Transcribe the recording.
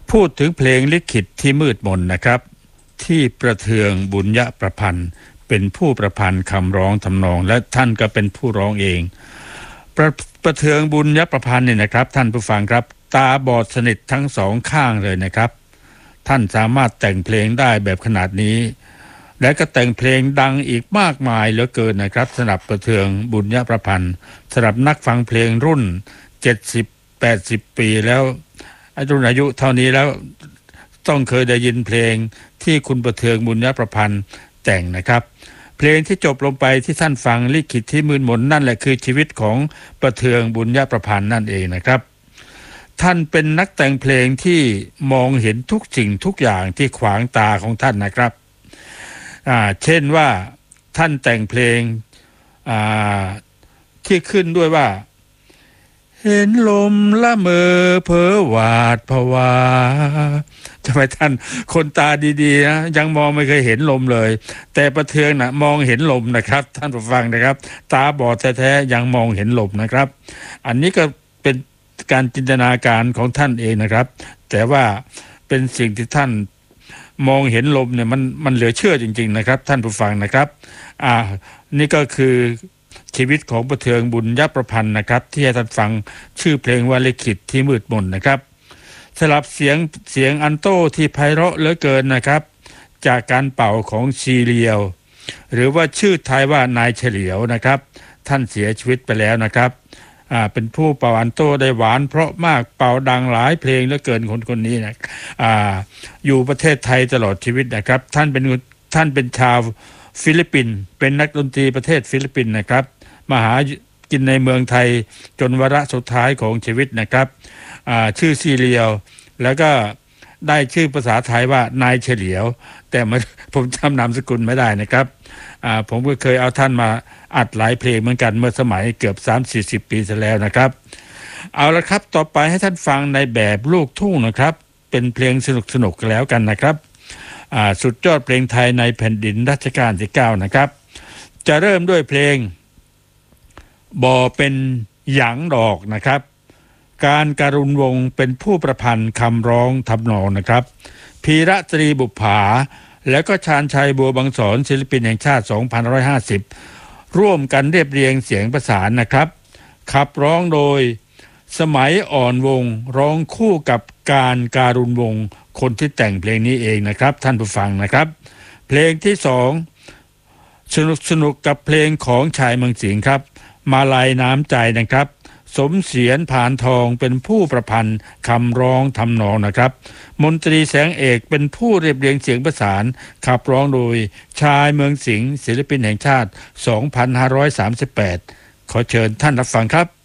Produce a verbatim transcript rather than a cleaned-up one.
พูดถึงเพลงลิขิตที่มืดมนนะครับที่ประเทืองบุญยประพันธ์เป็นผู้ประพันธ์คำร้องทำนองและท่านก็เป็นผู้ร้องเองประประเทืองบุญยประพันธ์เนี่ยนะครับท่านผู้ฟังครับตาบอดสนิททั้งสองข้างเลยนะครับท่านสามารถแต่งเพลงได้แบบขนาดนี้และก็แต่งเพลงดังอีกมากมายเหลือเกินนะครับสำหรับประเทืองบุญยประพันธ์สำหรับนักฟังเพลงรุ่นเจ็ดสิบ แปดสิบปีแล้วรุ่นอายุเท่านี้แล้วต้องเคยได้ยินเพลงที่คุณประเทืองบุญยประพันธ์แต่งนะครับเพลงที่จบลงไปที่ท่านฟังลิขิตที่มืดมนนั่นแหละคือชีวิตของประเทืองบุญยประพันธ์นั่นเองนะครับท่านเป็นนักแต่งเพลงที่มองเห็นทุกสิ่งทุกอย่างที่ขวางตาของท่านนะครับอ่าเช่นว่าท่านแต่งเพลงอ่าที่ขึ้นด้วยว่าเห็นลมละเมอเพ้อหวาดผวาทำไมท่านคนตาดีๆนะยังมองไม่เคยเห็นลมเลยแต่ประเทืองนะมองเห็นลมนะครับท่านผู้ฟังนะครับตาบอดแท้ๆยังมองเห็นลมนะครับอันนี้ก็เป็นการจินตนาการของท่านเองนะครับแต่ว่าเป็นสิ่งที่ท่านมองเห็นลมเนี่ยมันมันเหลือเชื่อจริงๆนะครับท่านผู้ฟังนะครับอ่านี่ก็คือชีวิตของประเทืองบุญยประพันธ์นะครับที่ให้ท่านฟังชื่อเพลงว่าลิขิตที่มืดมนนะครับสลับเสียงเสียงอัลโต้ที่ไพเราะเหลือเกินนะครับจากการเป่าของซีเรียลหรือว่าชื่อไทยว่านายเฉลียวนะครับท่านเสียชีวิตไปแล้วนะครับอ่าเป็นผู้เป่าอัลโต้ได้หวานเพราะมากเป่าดังหลายเพลงเหลือเกินคนคนนี้นะอ่าอยู่ประเทศไทยตลอดชีวิตนะครับท่านเป็นท่านเป็นชาวฟิลิปปินส์เป็นนักดนตรีประเทศฟิลิปปินส์นะครับมาหากินในเมืองไทยจนวาระสุดท้ายของชีวิตนะครับชื่อซีเรียลแล้วก็ได้ชื่อภาษาไทยว่านายเฉลียวแต่ผมจำนามสกุลไม่ได้นะครับผมก็เคยเอาท่านมาอัดหลายเพลงเหมือนกันเมื่อสมัยเกือบ สามสี่สิบ ปีซะแล้วนะครับเอาละครับต่อไปให้ท่านฟังในแบบลูกทุ่งนะครับเป็นเพลงสนุกๆกันแล้วกันนะครับสุดยอดเพลงไทยในแผ่นดินรัชกาลที่เก้านะครับจะเริ่มด้วยเพลงบ่เป็นหยังดอกนะครับการการุณวงศ์เป็นผู้ประพันธ์คำร้องทำนองนะครับพีระตรีบุปผาและก็ชาญชัยบัวบางสอนศิลปินแห่งชาติสองพันห้าร้อยห้าสิบร่วมกันเรียบเรียงเสียงประสานนะครับขับร้องโดยสมัยอ่อนวงร้องคู่กับการการุณวงศ์คนที่แต่งเพลงนี้เองนะครับท่านผู้ฟังนะครับเพลงที่สองสนุกสนุกกับเพลงของชายเมืองสิงห์ครับมาลัยน้ำใจนะครับสมเสียรผ่านทองเป็นผู้ประพันธ์คำร้องทำนองนะครับมนตรีแสงเอกเป็นผู้เรียบเรียงเสียงประสานขับร้องโดยชายเมืองสิงห์ศิลปินแห่งชาติสองพันห้าร้อยสามสิบแปดขอเชิญท่านรับฟังครับ